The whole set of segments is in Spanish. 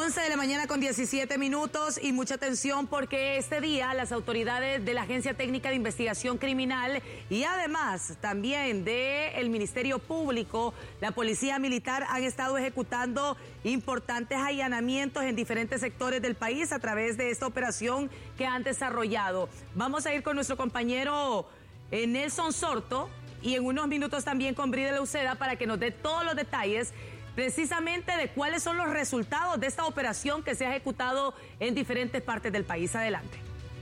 11 de la mañana con 17 minutos y mucha atención porque este día las autoridades de la Agencia Técnica de Investigación Criminal y además también del Ministerio Público, la Policía Militar han estado ejecutando importantes allanamientos en diferentes sectores del país a través de esta operación que han desarrollado. Vamos a ir con nuestro compañero Nelson Sorto y en unos minutos también con Brida Leuceda para que nos dé todos los detalles precisamente de cuáles son los resultados de esta operación que se ha ejecutado en diferentes partes del país. Adelante.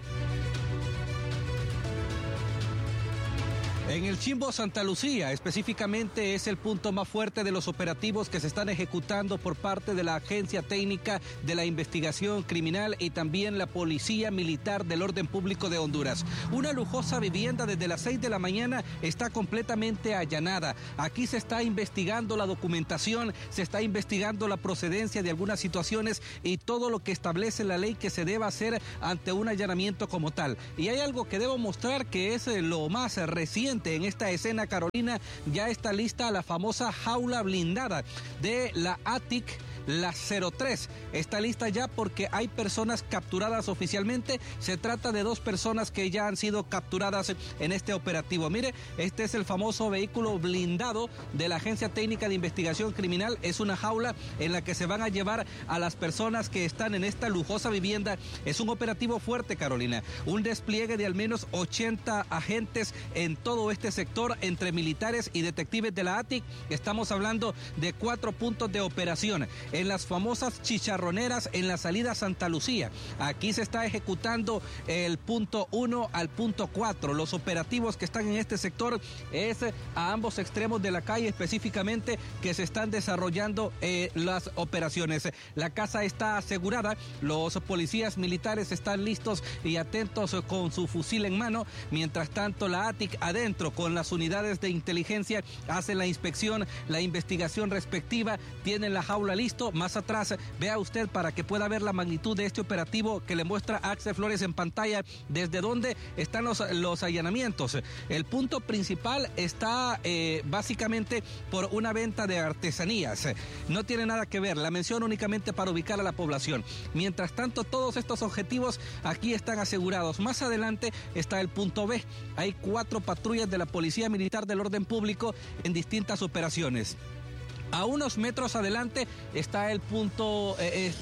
En el Chimbo Santa Lucía, específicamente, es el punto más fuerte de los operativos que se están ejecutando por parte de la Agencia Técnica de la Investigación Criminal y también la Policía Militar del Orden Público de Honduras. Una lujosa vivienda desde las 6 de la mañana está completamente allanada. Aquí se está investigando la documentación, se está investigando la procedencia de algunas situaciones y todo lo que establece la ley que se deba hacer ante un allanamiento como tal. Y hay algo que debo mostrar que es lo más reciente en esta escena, Carolina. Ya está lista la famosa jaula blindada de la ATIC, la 03. Está lista ya porque hay personas capturadas oficialmente. Se trata de 2 personas que ya han sido capturadas en este operativo. Mire, este es el famoso vehículo blindado de la Agencia Técnica de Investigación Criminal. Es una jaula en la que se van a llevar a las personas que están en esta lujosa vivienda. Es un operativo fuerte, Carolina. Un despliegue de al menos 80 agentes en todo este sector, entre militares y detectives de la ATIC. Estamos hablando de 4 puntos de operación. En las famosas chicharroneras en la salida Santa Lucía. Aquí se está ejecutando el punto 1 al punto 4. Los operativos que están en este sector es a ambos extremos de la calle específicamente que se están desarrollando las operaciones. La casa está asegurada, los policías militares están listos y atentos con su fusil en mano. Mientras tanto, la ATIC adentro con las unidades de inteligencia hace la inspección, la investigación respectiva, tienen la jaula listo. Más atrás, vea usted para que pueda ver la magnitud de este operativo que le muestra Axel Flores en pantalla desde donde están los allanamientos. El punto principal está básicamente por una venta de artesanías. No tiene nada que ver, la menciono únicamente para ubicar a la población. Mientras tanto, todos estos objetivos aquí están asegurados. Más adelante está el punto B. Hay 4 patrullas de la Policía Militar del Orden Público en distintas operaciones. A unos metros adelante está el punto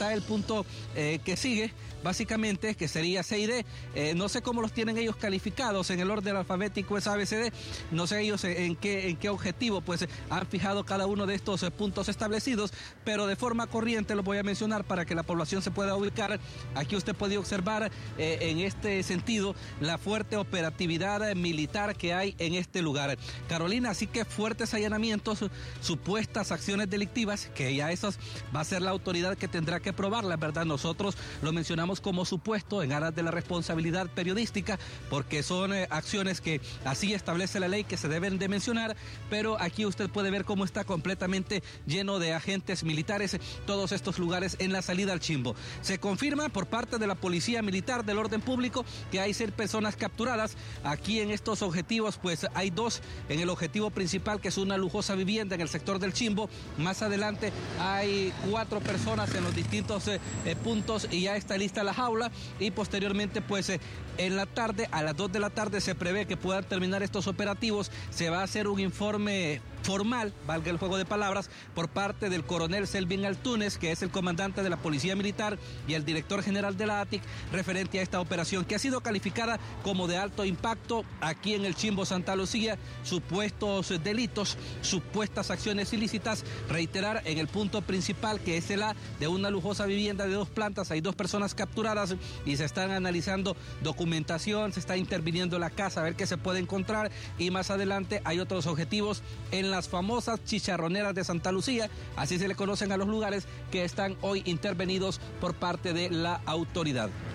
que sigue, básicamente, que sería C y D. No sé cómo los tienen ellos calificados en el orden alfabético, es ABCD. No sé ellos en qué objetivo pues han fijado cada uno de estos puntos establecidos, pero de forma corriente los voy a mencionar para que la población se pueda ubicar. Aquí usted puede observar en este sentido la fuerte operatividad militar que hay en este lugar. Carolina, así que fuertes allanamientos, supuestas acciones delictivas, que ya esas va a ser la autoridad que tendrá que probarlas, ¿verdad? Nosotros lo mencionamos como supuesto en aras de la responsabilidad periodística, porque son acciones que así establece la ley que se deben de mencionar, pero aquí usted puede ver cómo está completamente lleno de agentes militares todos estos lugares en la salida al Chimbo. Se confirma por parte de la Policía Militar del Orden Público que hay 6 personas capturadas. Aquí en estos objetivos pues hay 2 en el objetivo principal, que es una lujosa vivienda en el sector del Chimbo. Más adelante hay 4 personas en los distintos puntos y ya está lista la jaula, y posteriormente pues en la tarde, a las 2 de la tarde, se prevé que puedan terminar estos operativos. Se va a hacer un informe formal, valga el juego de palabras, por parte del coronel Selvin Altúnez, que es el comandante de la Policía Militar y el director general de la ATIC, referente a esta operación que ha sido calificada como de alto impacto aquí en el Chimbo Santa Lucía. Supuestos delitos, supuestas acciones ilícitas. Reiterar, en el punto principal, que es el A, de una lujosa vivienda de 2 plantas, hay 2 personas capturadas y se están analizando documentación, se está interviniendo la casa a ver qué se puede encontrar, y más adelante hay otros objetivos en las famosas chicharroneras de Santa Lucía, así se le conocen a los lugares que están hoy intervenidos por parte de la autoridad.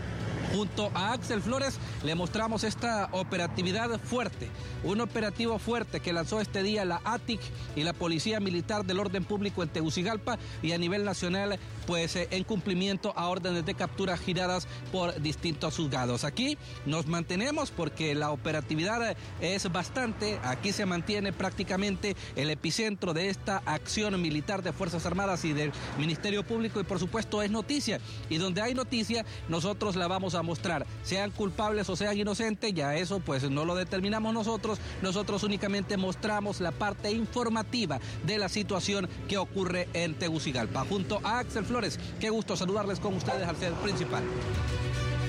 Junto a Axel Flores le mostramos esta operatividad fuerte, un operativo fuerte que lanzó este día la ATIC y la Policía Militar del Orden Público en Tegucigalpa y a nivel nacional, pues en cumplimiento a órdenes de captura giradas por distintos juzgados. Aquí nos mantenemos porque la operatividad es bastante, aquí se mantiene prácticamente el epicentro de esta acción militar de Fuerzas Armadas y del Ministerio Público y por supuesto es noticia, y donde hay noticia nosotros la vamos a mostrar, sean culpables o sean inocentes, ya eso pues no lo determinamos nosotros únicamente mostramos la parte informativa de la situación que ocurre en Tegucigalpa. Junto a Axel Flores, qué gusto saludarles con ustedes al set principal.